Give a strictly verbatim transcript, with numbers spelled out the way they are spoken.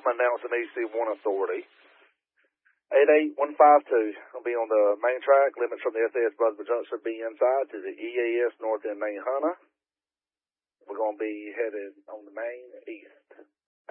I'm announcing E C one Authority. eight eight one five two will be on the main track. Limits from the S A S Buzzard Junction be inside to the E A S North End Main Hunter. We're going to be headed on the main east.